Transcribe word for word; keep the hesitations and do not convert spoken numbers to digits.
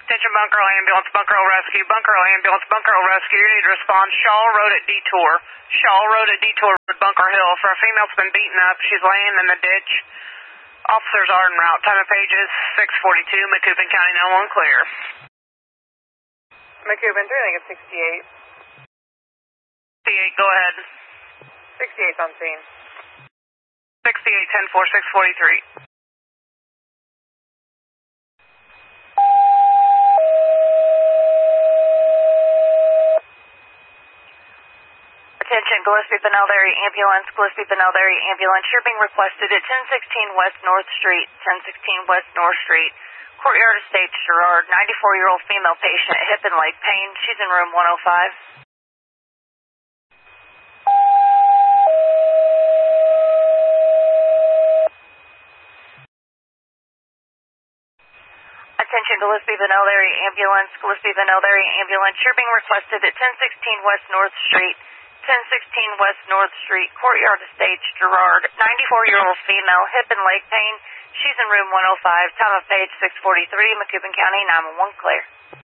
Attention Bunker Hill Ambulance, Bunker Hill Rescue, Bunker Hill Ambulance, Bunker Hill Rescue. You need to respond. Shaw Road at Detour. Shaw Road at Detour with Bunker Hill. For a female that's been beaten up, she's laying in the ditch. Officers are en route. Time of page is six forty-two. Macoupin County nine one clear. Macoupin, three Lincoln sixty-eight. sixty-eight, go ahead. sixty-eight on scene. sixty-eight, ten four, six forty-three. Attention, Gillespie Benelary Ambulance, Gillespie Benelary Ambulance. You're being requested at ten sixteen West North Street, ten sixteen West North Street, Courtyard Estates, Girard. ninety-four-year-old female patient, hip and leg pain. She's in room one oh five. Attention, Gillespie Benelary Ambulance, Gillespie Benelary Ambulance. You're being requested at ten sixteen West North Street, ten sixteen West North Street, Courtyard Estates, Girard. ninety-four-year-old female, hip and leg pain. She's in room one oh five. Time of page six forty-three. Macoupin County nine one one clear.